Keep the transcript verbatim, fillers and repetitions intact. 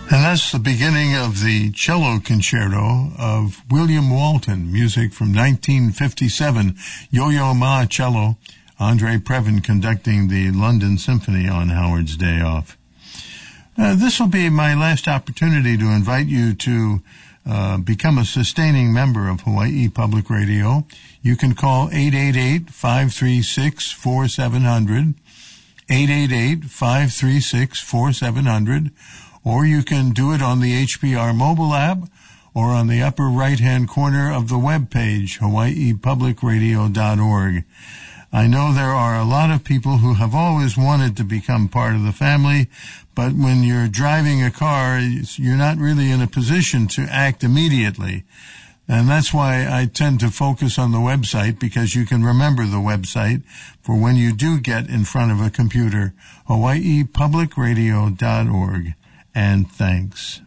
And that's the beginning of the cello concerto of William Walton, music from nineteen fifty-seven, Yo-Yo Ma cello, Andre Previn conducting the London Symphony on Howard's day off. Uh, this will be my last opportunity to invite you to uh, become a sustaining member of Hawaii Public Radio. You can call eight eight eight, five three six, four seven zero zero, eight eight eight, five three six, four seven zero zero, or you can do it on the H P R mobile app or on the upper right-hand corner of the web page, hawaii public radio dot org. I know there are a lot of people who have always wanted to become part of the family, but when you're driving a car, you're not really in a position to act immediately. And that's why I tend to focus on the website, because you can remember the website for when you do get in front of a computer, hawaii public radio dot org. And thanks.